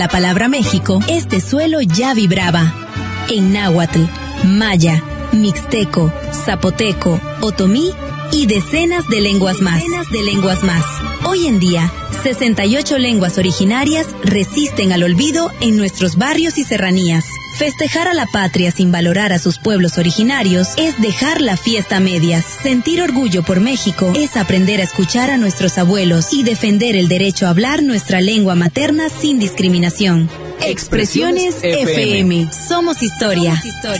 la palabra México, este suelo ya vibraba. En náhuatl, maya, mixteco, zapoteco, otomí y decenas de lenguas más. Hoy en día, 68 lenguas originarias resisten al olvido en nuestros barrios y serranías. Festejar a la patria sin valorar a sus pueblos originarios es dejar la fiesta a medias. Sentir orgullo por México es aprender a escuchar a nuestros abuelos y defender el derecho a hablar nuestra lengua materna sin discriminación. Expresiones FM. Somos historia.